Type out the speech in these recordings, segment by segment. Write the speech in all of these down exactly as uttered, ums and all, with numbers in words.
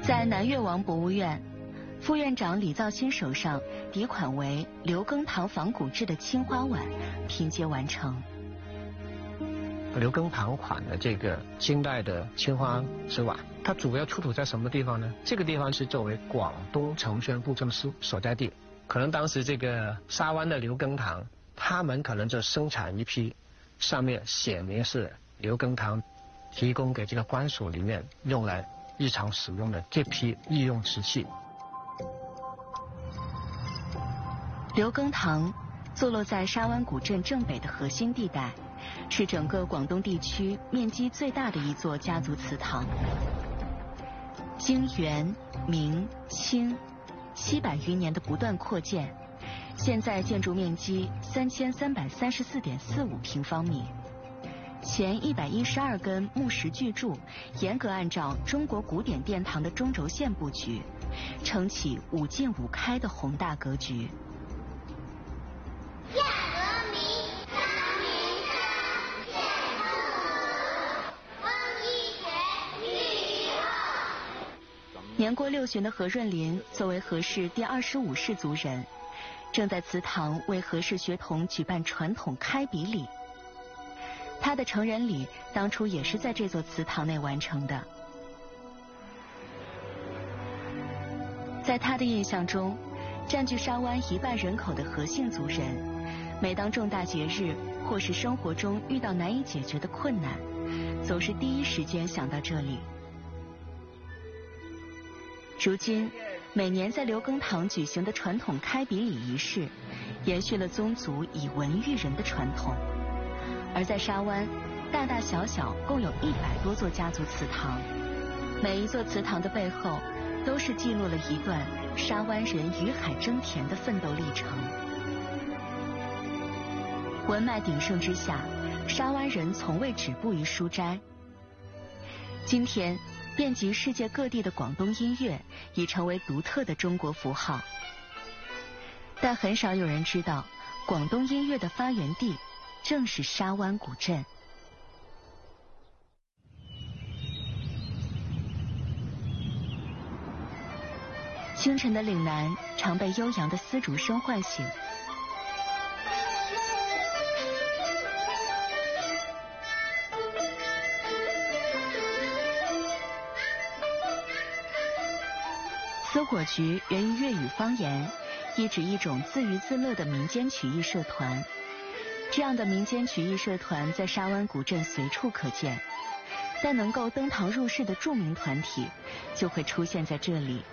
在南越王博物院，副院长李造新手上底款为刘耕堂仿古制的青花碗拼接完成。 刘耕堂款的这个清代的青花瓷碗，它主要出土在什么地方呢？这个地方是作为广东承宣布政司所在地，可能当时这个沙湾的刘耕堂，他们可能就生产一批，上面写明是刘耕堂提供给这个官署里面用来日常使用的这批御用瓷器。 刘耕堂坐落在沙湾古镇正北的核心地带，是整个广东地区面积最大的一座家族祠堂。经元、明、清七百余年的不断扩建，现在建筑面积三千三百三十四点四五平方米。前一百一十二根木石巨柱，严格按照中国古典殿堂的中轴线布局，撑起五进五开的宏大格局。年过六旬的何润林作为何氏第二十五世族人，正在祠堂为何氏学童举办传统开笔礼。他的成人礼当初也是在这座祠堂内完成的。在他的印象中，占据沙湾一半人口的何姓族人，每当重大节日或是生活中遇到难以解决的困难，总是第一时间想到这里。如今，每年在刘耕堂举行的传统开笔礼仪式，延续了宗族以文育人的传统。而在沙湾，大大小小共有一百多座家族祠堂，每一座祠堂的背后，都是记录了一段沙湾人与海争田的奋斗历程。文脉鼎盛之下，沙湾人从未止步于书斋。今天，遍及世界各地的广东音乐已成为独特的中国符号，但很少有人知道，广东音乐的发源地正是沙湾古镇。清晨的岭南常被悠扬的丝竹声唤醒，丝火局源于粤语方言，意指一种自娱自乐的民间曲艺社团。这样的民间曲艺社团在沙湾古镇随处可见，但能够登堂入室的著名团体就会出现在这里。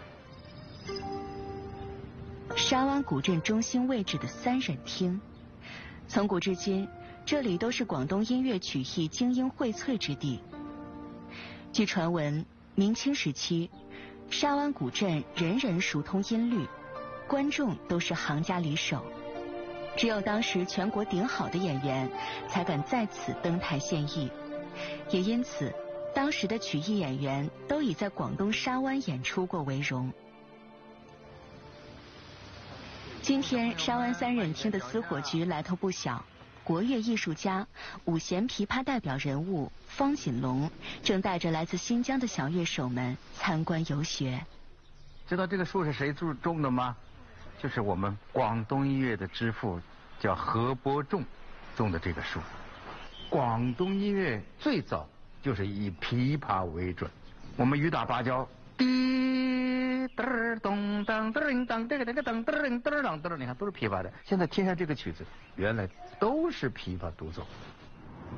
沙湾古镇中心位置的三忍厅，从古至今，这里都是广东音乐曲艺精英荟萃之地。据传闻，明清时期，沙湾古镇人人熟通音律，观众都是行家里手。只有当时全国顶好的演员才敢在此登台献艺，也因此，当时的曲艺演员都以在广东沙湾演出过为荣。今天沙湾三忍厅的丝火局来头不小，国乐艺术家、五弦琵琶代表人物方锦龙正带着来自新疆的小乐手们参观游学。 知道这个树是谁种种的吗？就是我们广东音乐的之父，叫何伯仲种的这个树。广东音乐最早就是以琵琶为准，我们雨打芭蕉，滴嘚咚当嘚当这个这个当嘚嘚当嘚，你看都是琵琶的。现在听下这个曲子，原来都是琵琶独奏。